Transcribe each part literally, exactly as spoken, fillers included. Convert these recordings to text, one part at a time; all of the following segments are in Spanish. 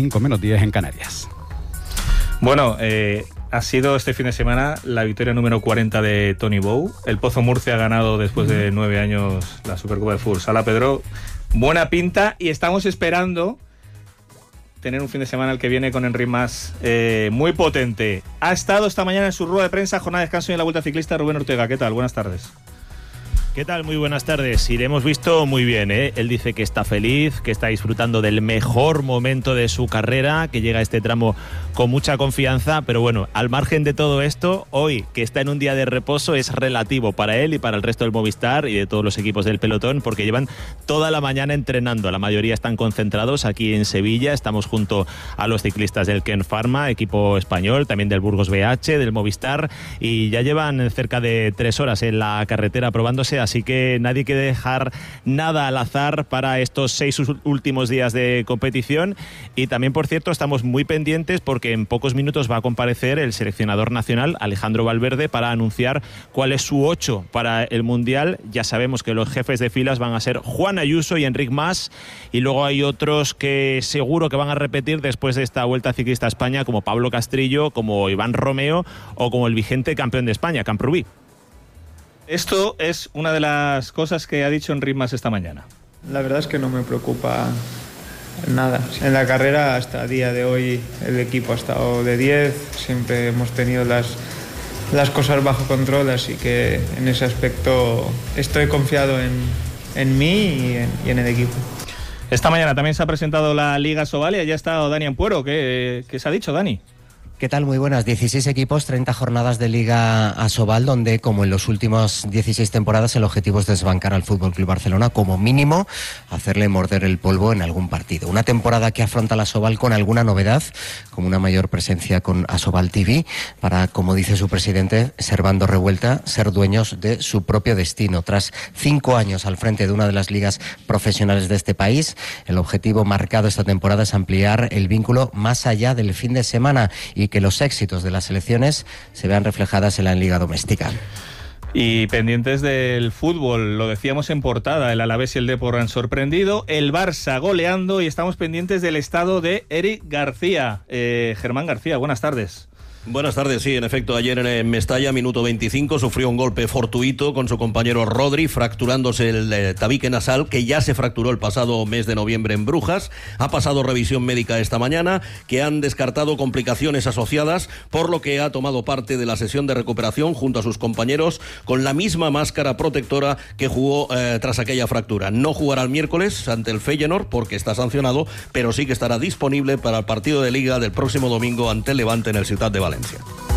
cinco menos diez en Canarias. Bueno, eh, ha sido este fin de semana la victoria número cuarenta de Tony Bou. El Pozo Murcia ha ganado después de nueve años la Supercopa de Fútbol Sala Pedro. Buena pinta y estamos esperando tener un fin de semana el que viene con Enric Mas eh, muy potente. Ha estado esta mañana en su rueda de prensa, jornada de descanso y en la Vuelta Ciclista, Rubén Ortega. ¿Qué tal? Buenas tardes. ¿Qué tal? Muy buenas tardes. Y le hemos visto muy bien, ¿eh? Él dice que está feliz, que está disfrutando del mejor momento de su carrera, que llega a este tramo con mucha confianza, pero bueno, al margen de todo esto, hoy, que está en un día de reposo, es relativo para él y para el resto del Movistar y de todos los equipos del pelotón, porque llevan toda la mañana entrenando. La mayoría están concentrados aquí en Sevilla. Estamos junto a los ciclistas del Ken Pharma, equipo español, también del Burgos B H, del Movistar, y ya llevan cerca de tres horas en la carretera probándose. Así que nadie quiere dejar nada al azar para estos seis últimos días de competición. Y también, por cierto, estamos muy pendientes porque en pocos minutos va a comparecer el seleccionador nacional, Alejandro Valverde, para anunciar cuál es su ocho para el Mundial. Ya sabemos que los jefes de filas van a ser Juan Ayuso y Enric Mas, y luego hay otros que seguro que van a repetir después de esta Vuelta Ciclista a España, como Pablo Castrillo, como Iván Romeo o como el vigente campeón de España, Camprubí. Esto es una de las cosas que ha dicho Enric Mas esta mañana. La verdad es que no me preocupa nada. En la carrera hasta el día de hoy el equipo ha estado de diez, siempre hemos tenido las, las cosas bajo control, así que en ese aspecto estoy confiado en, en mí y en, y en el equipo. Esta mañana también se ha presentado la Liga Sobal y allá ha estado Dani Ampuero. ¿Qué, qué se ha dicho, Dani? ¿Qué tal? Muy buenas. dieciséis equipos, treinta jornadas de Liga Asobal, donde, como en los últimos dieciséis temporadas, el objetivo es desbancar al F C Barcelona, como mínimo, hacerle morder el polvo en algún partido. Una temporada que afronta la Asobal con alguna novedad, como una mayor presencia con Asobal T V, para, como dice su presidente, Servando Revuelta, ser dueños de su propio destino. Tras cinco años al frente de una de las ligas profesionales de este país, el objetivo marcado esta temporada es ampliar el vínculo más allá del fin de semana y que los éxitos de las selecciones se vean reflejadas en la liga doméstica. Y pendientes del fútbol, lo decíamos en portada, el Alavés y el Depor han sorprendido, el Barça goleando, y estamos pendientes del estado de Eric García. Eh, Germán García, buenas tardes. Buenas tardes, sí, en efecto, ayer en Mestalla, minuto veinticinco, sufrió un golpe fortuito con su compañero Rodri, fracturándose el eh, tabique nasal, que ya se fracturó el pasado mes de noviembre en Brujas. Ha pasado revisión médica esta mañana, que han descartado complicaciones asociadas, por lo que ha tomado parte de la sesión de recuperación junto a sus compañeros con la misma máscara protectora que jugó eh, tras aquella fractura. No jugará el miércoles ante el Feyenoord porque está sancionado, pero sí que estará disponible para el partido de Liga del próximo domingo ante el Levante en el Ciutat de Valencia.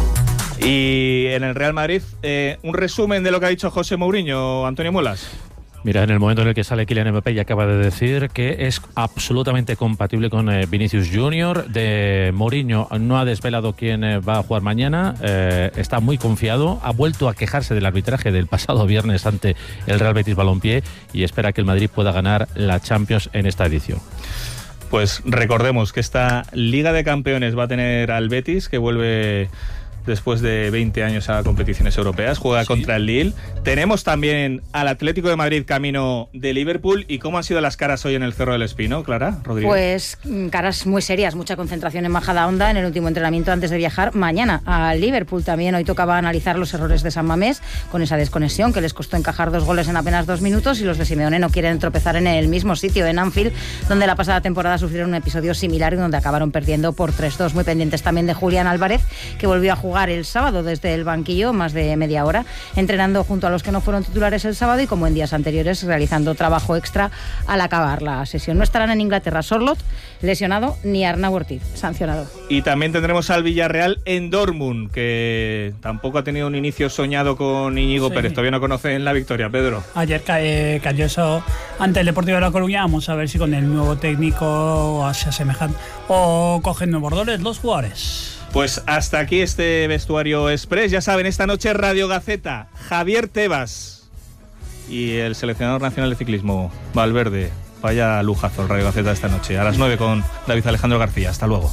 Y en el Real Madrid, eh, un resumen de lo que ha dicho José Mourinho, Antonio Muelas. Mira, en el momento en el que sale Kylian Mbappé y acaba de decir que es absolutamente compatible con eh, Vinicius Junior. De Mourinho no ha desvelado quién eh, va a jugar mañana, eh, está muy confiado, ha vuelto a quejarse del arbitraje del pasado viernes ante el Real Betis Balompié y espera que el Madrid pueda ganar la Champions en esta edición. Pues recordemos que esta Liga de Campeones va a tener al Betis, que vuelve después de veinte años a competiciones europeas, juega sí. contra el Lille. Tenemos también al Atlético de Madrid camino de Liverpool. ¿Y cómo han sido las caras hoy en el Cerro del Espino, Clara Rodríguez? Pues caras muy serias, mucha concentración en Majadahonda en el último entrenamiento antes de viajar mañana a Liverpool. También hoy tocaba analizar los errores de San Mamés con esa desconexión que les costó encajar dos goles en apenas dos minutos, y los de Simeone no quieren tropezar en el mismo sitio, en Anfield, donde la pasada temporada sufrieron un episodio similar y donde acabaron perdiendo por tres dos. Muy pendientes también de Julián Álvarez, que volvió a jugar el sábado desde el banquillo, más de media hora, entrenando junto a los que no fueron titulares el sábado y, como en días anteriores, realizando trabajo extra al acabar la sesión. No estarán en Inglaterra Sorloth, lesionado, ni Arnau Ortiz, sancionado. Y también tendremos al Villarreal en Dortmund, que tampoco ha tenido un inicio soñado con Íñigo sí. Pérez. Todavía no conocen la victoria, Pedro. Ayer ca- cayó eso ante el Deportivo de La Coruña. Vamos a ver si con el nuevo técnico se asemejan o cogen nuevos roles los jugadores. Pues hasta aquí este vestuario express. Ya saben, esta noche Radio Gaceta, Javier Tebas y el seleccionador nacional de ciclismo, Valverde. Vaya lujazo el Radio Gaceta esta noche. A las nueve con David Alejandro García. Hasta luego.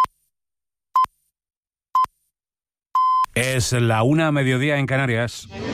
Es la una a mediodía en Canarias.